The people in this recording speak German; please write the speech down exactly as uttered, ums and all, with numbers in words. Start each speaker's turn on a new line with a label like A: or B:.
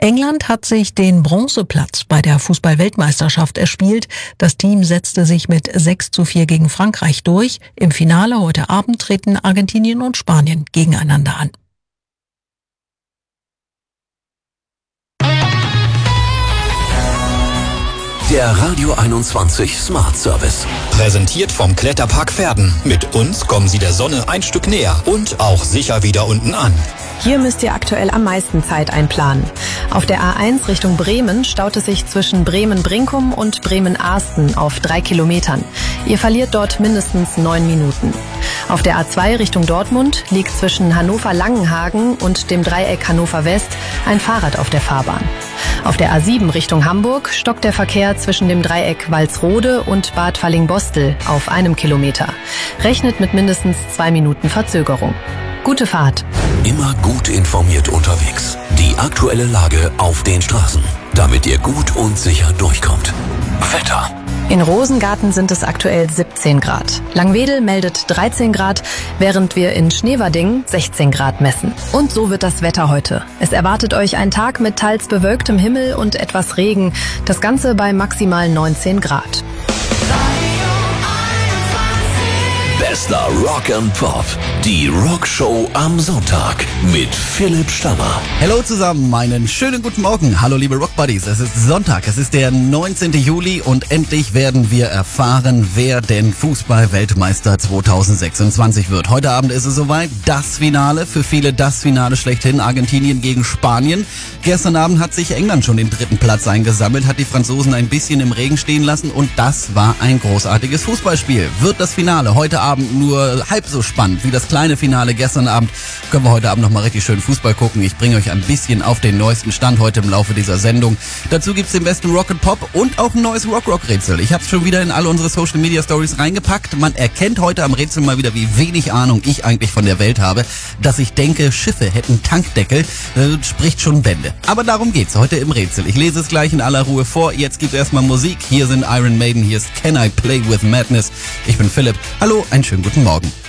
A: England hat sich den Bronzeplatz bei der Fußball-Weltmeisterschaft erspielt. Das Team setzte sich mit sechs zu vier gegen Frankreich durch. Im Finale heute Abend treten Argentinien und Spanien gegeneinander an.
B: Der Radio einundzwanzig Smart Service.
C: Präsentiert vom Kletterpark Verden. Mit uns kommen Sie der Sonne ein Stück näher und auch sicher wieder unten an.
D: Hier müsst ihr aktuell am meisten Zeit einplanen. Auf der A eins Richtung Bremen staut es sich zwischen Bremen-Brinkum und Bremen-Ahsten auf drei Kilometern. Ihr verliert dort mindestens neun Minuten. Auf der A zwei Richtung Dortmund liegt zwischen Hannover-Langenhagen und dem Dreieck Hannover West ein Fahrrad auf der Fahrbahn. Auf der A sieben Richtung Hamburg stockt der Verkehr zwischen dem Dreieck Walsrode und Bad Falling-Bostel auf einem Kilometer. Rechnet mit mindestens zwei Minuten Verzögerung. Gute Fahrt.
B: Immer gut informiert unterwegs. Die aktuelle Lage auf den Straßen, damit ihr gut und sicher durchkommt. Wetter.
D: In Rosengarten sind es aktuell siebzehn Grad. Langwedel meldet dreizehn Grad, während wir in Schneverding sechzehn Grad messen. Und so wird das Wetter heute. Es erwartet euch ein Tag mit teils bewölktem Himmel und etwas Regen. Das Ganze bei maximal neunzehn Grad.
B: Bester Rock and Pop. Die Rockshow am Sonntag mit Philipp Stammer.
E: Hallo zusammen, einen schönen guten Morgen. Hallo liebe Rockbuddies, es ist Sonntag, es ist der neunzehnten Juli und endlich werden wir erfahren, wer denn Fußball-Weltmeister zweitausendsechsundzwanzig wird. Heute Abend ist es soweit, das Finale, für viele das Finale schlechthin, Argentinien gegen Spanien. Gestern Abend hat sich England schon den dritten Platz eingesammelt, hat die Franzosen ein bisschen im Regen stehen lassen und das war ein großartiges Fußballspiel. Wird das Finale heute Abend nur halb so spannend wie das kleine Finale gestern Abend, können wir heute Abend nochmal richtig schön Fußball gucken. Ich bringe euch ein bisschen auf den neuesten Stand heute im Laufe dieser Sendung. Dazu gibt's den besten Rock and Pop und auch ein neues Rock-Rock-Rätsel. Ich habe es schon wieder in alle unsere Social-Media-Stories reingepackt. Man erkennt heute am Rätsel mal wieder, wie wenig Ahnung ich eigentlich von der Welt habe. Dass ich denke, Schiffe hätten Tankdeckel, äh, spricht schon Bände. Aber darum geht's heute im Rätsel. Ich lese es gleich in aller Ruhe vor. Jetzt gibt's erstmal Musik. Hier sind Iron Maiden, hier ist Can I Play With Madness. Ich bin Philipp. Hallo, einen schönen guten Morgen.